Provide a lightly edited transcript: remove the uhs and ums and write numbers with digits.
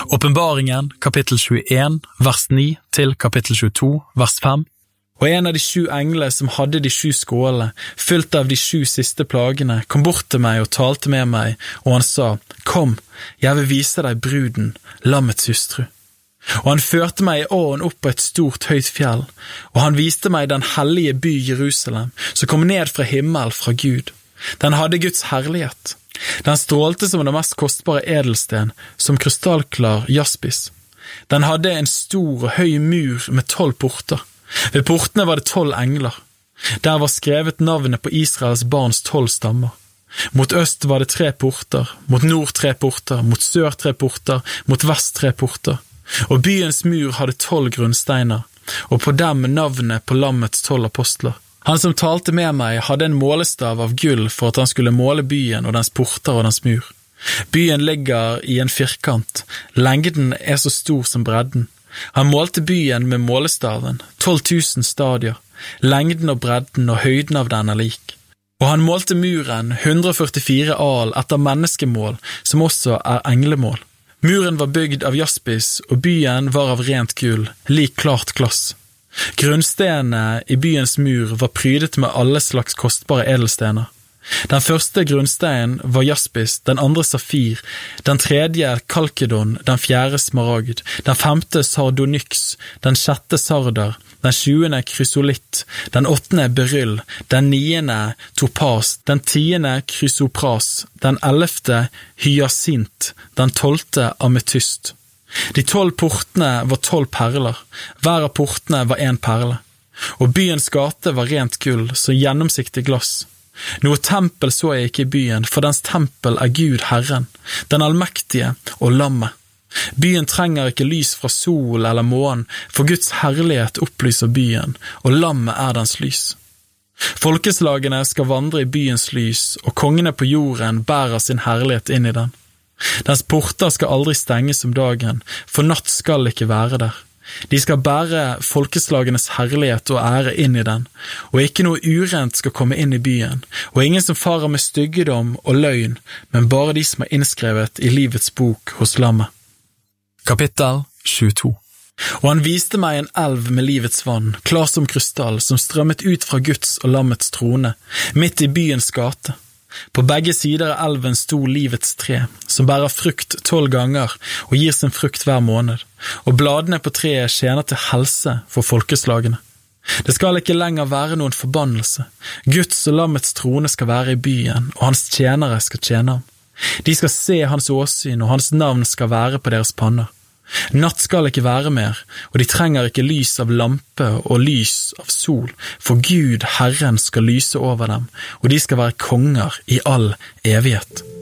Åpenbaringen, kapittel 21, vers 9 til kapittel 22, vers 5. Og en av de 7 englene som hadde de 7 skålene, fylt av de 7 siste plagene, kom bort til meg og talte med meg, og han sa, «Kom, jeg vil vise deg bruden, lammets hustru.» Og han førte meg i ånden opp på et stort høyt fjell, og han viste meg den hellige by Jerusalem, som kom ned fra himmel fra Gud. Den hadde Guds herlighet. Den strålte som den mest kostbare edelsten, som krystallklar jaspis. Den hadde en stor og høy mur med 12 porter. Ved portene var det 12 engler. Der var skrevet navnet på Israels barns 12 stammer. Mot øst var det 3 porter, mot nord 3 porter, mot sør 3 porter, mot vest 3 porter. Og byens mur hadde 12 grunnsteiner, og på dem navnet på lammets 12 apostler. Han som talte med meg hadde en målestav av gull for at han skulle måle byen og dens porter og dens mur. Byen ligger i en firkant, lengden er så stor som bredden. Han målte byen med målestaven, 12 000 stadier, lengden og bredden og høyden av den er lik. Og han målte muren 144 al etter menneskemål, som også er englemål. Muren var bygd av jaspis, og byen var av rent gull, lik klart glass. Grunnstenene i byens mur var prydet med alle slags kostbare edelstener. Den første grunnsteinen var jaspis, den andre safir, den tredje kalkedon, den fjerde smaragd, den femte sardonyx, den sjette sardar, den 7. krysolitt, den 8. beryll, den 9. topas, den 10. krysopras, den 11. hyasint, den 12. ametyst. De 12 portene var 12 perler, hver av portene var 1 perle, og byens gate var rent gull, så gjennomsiktig glass. Noe tempel så jeg ikke i byen, for dens tempel er Gud Herren, den allmektige og lammet. Byen trenger ikke lys fra sol eller månen, for Guds herlighet opplyser byen, og lammet er dens lys. Folkeslagene skal vandre i byens lys, og kongene på jorden bærer sin herlighet inn i den. Dens porter skal aldri stenges om dagen, for natt skal ikke være der. De skal bære folkeslagenes herlighet og ære inn i den, og ikke noe urent skal komme inn i byen, og ingen som farer med styggedom og løgn, men bare de som er innskrevet i livets bok hos lammet. Kapittel 22. Og han viste meg en elv med livets vann, klar som krystall, som strømmet ut fra Guds og lammets trone, midt i byens gate. På begge sider av elven sto livets tre, som bærer frukt 12 ganger og gir sin frukt hver måned, og bladene på treet tjener til helse for folkeslagene. Det skal ikke lenger være noen forbannelse. Guds og lammets trone skal være i byen, og hans tjenere skal tjene ham. De skal se hans åsyn, og hans navn skal være på deres panner. Natt skal ikke være mer, og de trenger ikke lys av lampe og lys av sol, for Gud, Herren, skal lyse over dem, og de skal være konger i all evighet.